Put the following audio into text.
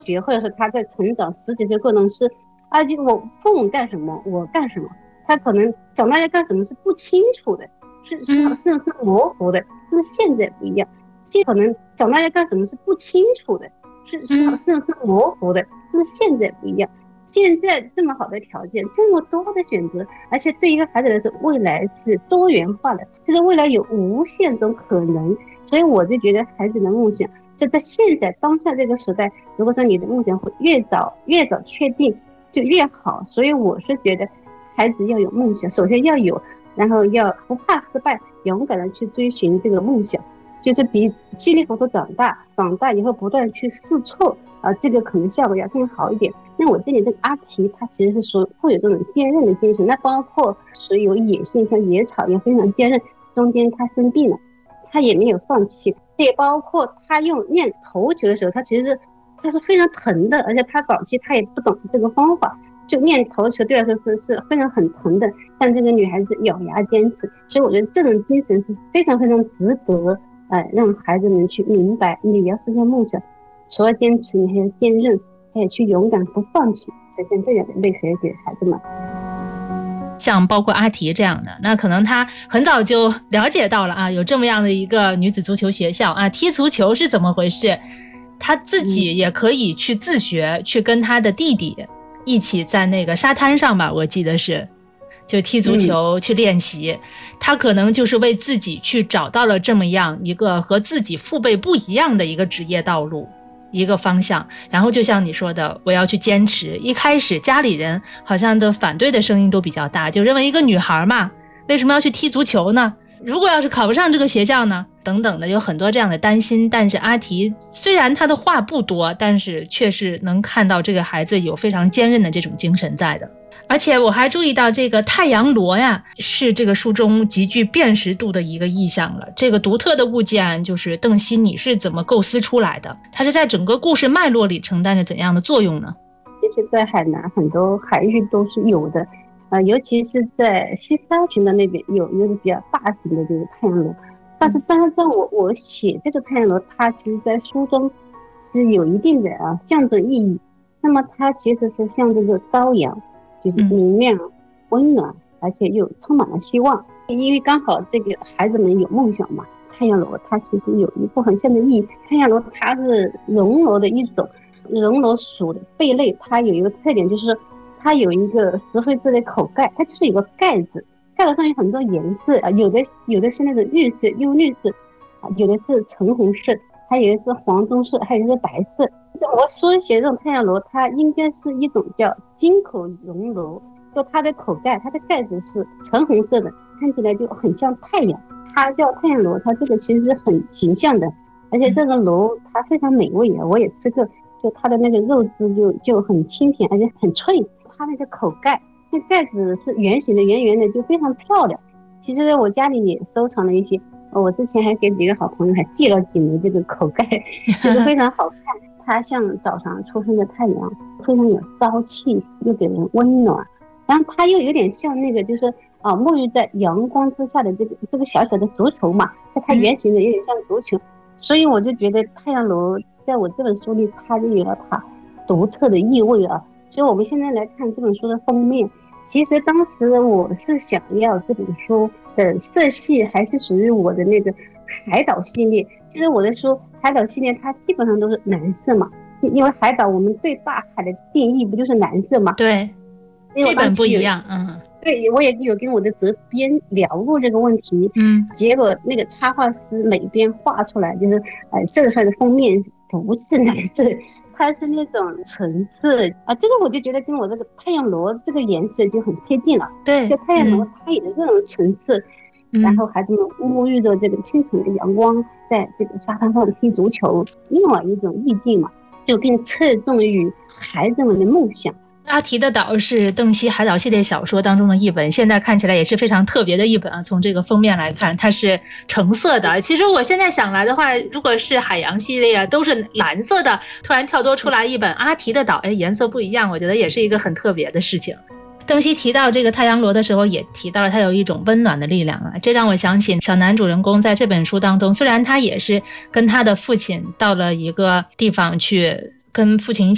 学，或者是他在成长十几岁过程是就我父母干什么我干什么，他可能长大要干什么是不清楚的，是模糊的。但是现在不一样，现在可能长大要干什么是不清楚的，是模糊的。但是现在不一样，现在这么好的条件，这么多的选择，而且对一个孩子来说，未来是多元化的，就是未来有无限种可能。所以我就觉得孩子的梦想，在现在当下这个时代，如果说你的梦想会越早确定就越好。所以我是觉得孩子要有梦想，首先要有，然后要不怕失败，勇敢的去追寻这个梦想，就是比稀里糊涂长大以后不断去试错这个可能效果要更好一点。那我这里这个阿提，他其实是富有这种坚韧的精神，那包括所有野性，像野草也非常坚韧，中间他生病了，他也没有放弃。也包括他练头球的时候，他其实他是非常疼的，而且他早期他也不懂这个方法，就练头球对来说是非常很疼的，但这个女孩子咬牙坚持。所以我觉得这种精神是非常非常值得让孩子们去明白，你要实现梦想，除了坚持，你还要坚韧，还要去勇敢不放弃，实现这样的内核给孩子们。 像包括阿提这样的，那可能他很早就了解到了有这么样的一个女子足球学校踢足球是怎么回事，他自己也可以去自学，去跟他的弟弟一起在那个沙滩上吧，我记得是就踢足球去练习。他可能就是为自己去找到了这么样一个和自己父辈不一样的一个职业道路，一个方向。然后就像你说的，我要去坚持。一开始家里人好像的反对的声音都比较大，就认为一个女孩嘛，为什么要去踢足球呢？如果要是考不上这个学校呢？等等的，有很多这样的担心。但是阿提虽然他的话不多，但是确实能看到这个孩子有非常坚韧的这种精神在的。而且我还注意到这个太阳螺呀，是这个书中极具辨识度的一个意象了。这个独特的物件，就是邓曦你是怎么构思出来的？它是在整个故事脉络里承担着怎样的作用呢？ 其实在海南很多海域都是有的尤其是在西沙群的那边有一个比较大型的这个太阳螺。但是在我写这个太阳螺，它其实在书中是有一定的象征意义。那么它其实是像这个朝阳，就是明亮温暖，而且又充满了希望。因为刚好这个孩子们有梦想嘛，太阳螺它其实有一部很象的意义。太阳螺它是绒螺的一种，绒螺属的贝类，它有一个特点，就是它有一个石灰质的口盖，它就是有个盖子，盖子上有很多颜色有的是那种绿色幽绿色有的是橙红色，还有的是黄棕色，还有的是白色。我所写的这种太阳螺，它应该是一种叫金口绒螺，就它的口盖，它的盖子是橙红色的，看起来就很像太阳。它叫太阳螺，它这个其实是很形象的，而且这个螺它非常美味我也吃过，就它的那个肉质就很清甜，而且很脆。它那个口盖，那盖子是圆形的，圆圆的，就非常漂亮。其实我家里也收藏了一些，我之前还给几个好朋友还寄了几枚这个口盖，就是非常好看。它像早上出生的太阳，非常有朝气，又给人温暖。然后它又有点像那个，就是沐浴在阳光之下的这个小小的足球嘛，它圆形的有点像足球。所以我就觉得太阳螺在我这本书里，它就有了它独特的意味所以我们现在来看这本书的封面，其实当时我是想要这本书的色系还是属于我的那个海岛系列，就是我的书海岛系列它基本上都是蓝色嘛，因为海岛我们对大海的定义不就是蓝色嘛？ 对，这本不一样。 对，我也有跟我的责编聊过这个问题。结果那个插画师每边画出来就是色出来的封面不是蓝色，它是那种橙色这个我就觉得跟我这个太阳螺这个颜色就很贴近了。 对， 就太阳螺它也是这种橙色。然后孩子们沐浴着这个清晨的阳光，在这个沙滩上踢足球，另外一种意境嘛，就更侧重于孩子们的梦想。 阿提的岛是邓曦海岛系列小说当中的一本，现在看起来也是非常特别的一本从这个封面来看，它是橙色的。其实我现在想来的话，如果是海洋系列都是蓝色的，突然跳脱出来一本阿提的岛，颜色不一样，我觉得也是一个很特别的事情。邓曦提到这个太阳螺的时候，也提到了它有一种温暖的力量这让我想起小男主人公在这本书当中，虽然他也是跟他的父亲到了一个地方去跟父亲一起